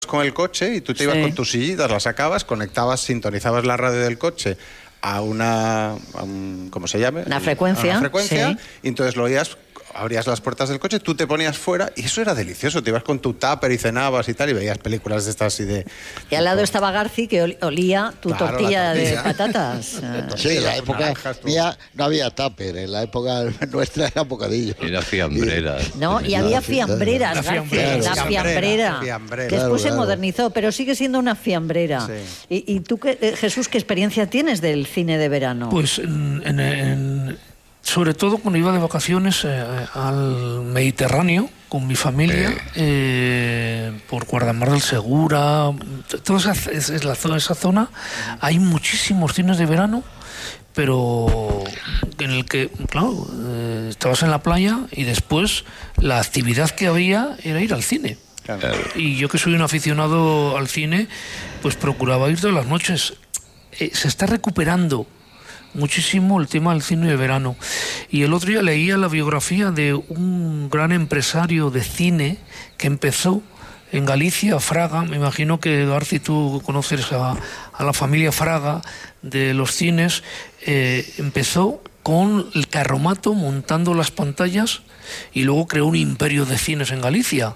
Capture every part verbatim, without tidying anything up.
con el coche y tú te ibas Sí. con tus sillitas, las sacabas, conectabas, sintonizabas la radio del coche a una, a un, ¿cómo se llame? Una frecuencia, A una frecuencia, sí. y entonces lo oías, abrías las puertas del coche, tú te ponías fuera y eso era delicioso. Te ibas con tu tupper y cenabas y tal y veías películas de estas y de... Y al lado estaba Garci, que ol- olía tu Claro, tortilla, la de tortilla. patatas. Ah. Sí, en la época naranjas, tú. mía no había tupper, en la época nuestra era bocadillo. Era fiambrera. No, y había fiambreras, La Garci, fiambrera, la sí. fiambrera. La fiambrera. Después Claro, se claro. modernizó, pero sigue siendo una fiambrera. Sí. ¿Y, y tú, qué, eh, Jesús, qué experiencia tienes del cine de verano? Pues en- en- en- sobre todo cuando iba de vacaciones eh, al Mediterráneo con mi familia, eh, por Guardamar del Segura, t- toda esa, es- es la zona, esa zona, hay muchísimos cines de verano, pero en el que, claro, eh, estabas en la playa y después la actividad que había era ir al cine. Claro. Y yo, que soy un aficionado al cine, pues procuraba ir todas las noches. Eh, se está recuperando muchísimo el tema del cine de verano. Y el otro día leía la biografía de un gran empresario de cine que empezó en Galicia, Fraga. Me imagino que, Garci, tú conoces a, a la familia Fraga de los cines. Eh, empezó con el carromato montando las pantallas y luego creó un imperio de cines en Galicia.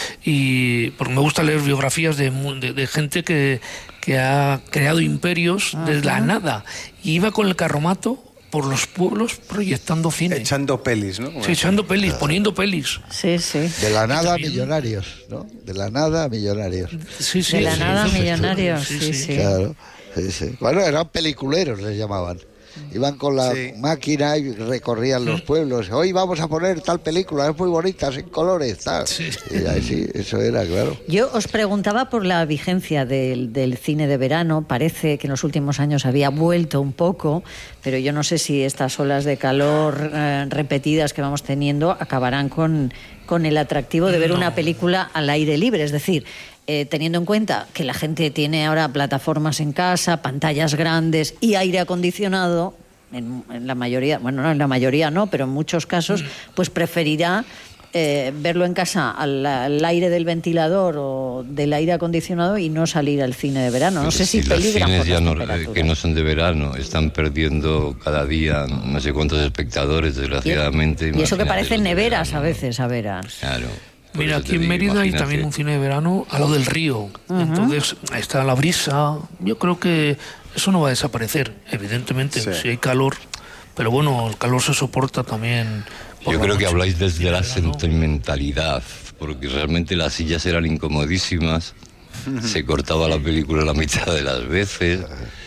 Y porque me gusta leer biografías de, mu- de, de gente que, que ha creado imperios desde la nada. Y iba con el carromato por los pueblos proyectando cine. Echando pelis, ¿no? Sí, echando pelis, poniendo pelis. Sí, sí. De la nada a también- millonarios, ¿no? De la nada a millonarios. Sí, sí, De la sí, nada sí, sí, millonarios, sí, sí, sí. sí. Claro, sí, sí. Bueno, eran peliculeros, les llamaban. Iban con la Sí. máquina y recorrían los pueblos. Hoy vamos a poner tal película, es muy bonita, sin colores, tal. Y ahí sí, eso era, claro. Yo os preguntaba por la vigencia del, del cine de verano. Parece que en los últimos años había vuelto un poco, pero yo no sé si estas olas de calor eh, repetidas que vamos teniendo acabarán con, con el atractivo de ver No. una película al aire libre. Es decir, eh, teniendo en cuenta que la gente tiene ahora plataformas en casa, pantallas grandes y aire acondicionado, en, en la mayoría, bueno, no en la mayoría no, pero en muchos casos, pues preferirá eh, verlo en casa al, al aire del ventilador o del aire acondicionado y no salir al cine de verano. No Pero sé si, los peligran cines por ya las no, temperaturas. que no son de verano están perdiendo cada día no sé cuántos espectadores, desgraciadamente. Y eso que imagínate parecen los de neveras verano, a ¿no? veces, a veras. Claro. Por Mira, eso aquí te en digo, Mérida hay imagínate. también un cine de verano a lo del río. Entonces, ahí está la brisa. Yo creo que eso no va a desaparecer, evidentemente, Sí. si hay calor. Pero bueno, el calor se soporta también. por Yo la creo que noche. habláis desde la Verano. sentimentalidad, porque realmente las sillas eran incomodísimas, se cortaba la película la mitad de las veces,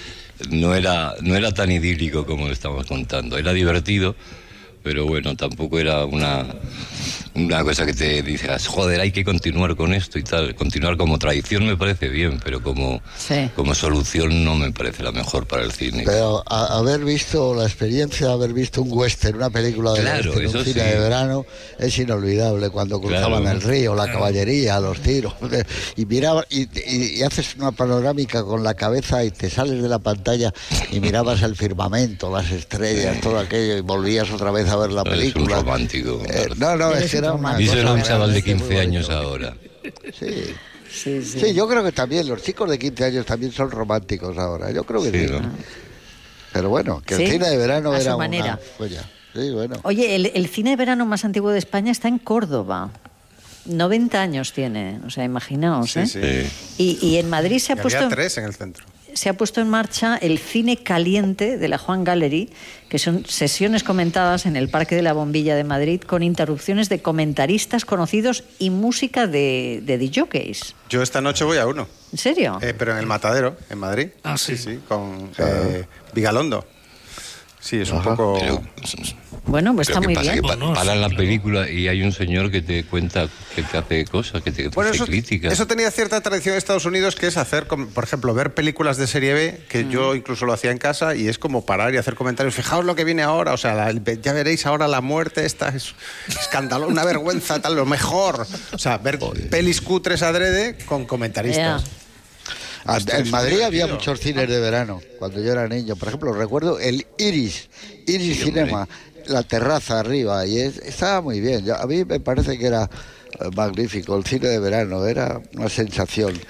no era, no era tan idílico como lo estamos contando, era divertido, pero bueno, tampoco era una, una cosa que te dices, joder, hay que continuar con esto y tal. Continuar como tradición me parece bien, pero como, Sí. como solución no me parece la mejor para el cine. Pero a- haber visto la experiencia de haber visto un western, una película de Claro, western, un eso cine sí. de verano, es inolvidable. Cuando cruzaban Claro. el río, la caballería, los tiros, y mirabas y, y- y haces una panorámica con la cabeza y te sales de la pantalla y mirabas el firmamento, las estrellas, todo aquello, y volvías otra vez a ver la Eres un película. romántico. Eh, no, no, Eres es que un era una romántico. Díselo a un cosa chaval de realmente muy quince años bonito. ahora. Sí. Sí, sí. Sí, yo creo que también los chicos de quince años también son románticos ahora. Yo creo que sí. Sí, ¿no? Pero bueno, que Sí, el cine de verano a su era manera. una joya. Sí, bueno. Oye, el, el cine de verano más antiguo de España está en Córdoba. noventa años tiene, o sea, imaginaos, Sí, ¿eh? sí. Sí. Y, y en Madrid se ha Y puesto... había tres en el centro. se ha puesto en marcha el Cine Caliente de la Juan Gallery, que son sesiones comentadas en el Parque de la Bombilla de Madrid con interrupciones de comentaristas conocidos y música de, de disjockeys. Yo esta noche voy a uno, ¿En serio? eh, pero en el Matadero, en Madrid. Ah, sí. Sí, con eh, Vigalondo. Sí, es un Ajá. poco... Pero, Bueno, pues pero está ¿qué muy pasa? bien. Que pa- Bueno, paran la sí. película y hay un señor que te cuenta, que te hace cosas, que te, te Bueno, hace eso, críticas. eso tenía cierta tradición en Estados Unidos, que es hacer, com- por ejemplo, ver películas de serie B, que yo incluso lo hacía en casa, y es como parar y hacer comentarios. Fijaos lo que viene ahora, o sea, la- ya veréis ahora la muerte, esta es escandalosa, una vergüenza, tal, lo mejor. O sea, ver pelis cutres adrede con comentaristas. Ya. Ah, Esto En es Madrid muy había divertido. muchos cines de verano, cuando yo era niño. Por ejemplo, recuerdo el Iris, Iris Sí, hombre. Cinema, la terraza arriba, y es- estaba muy bien. Yo- a mí me parece que era eh, magnífico el cine de verano, era una sensación.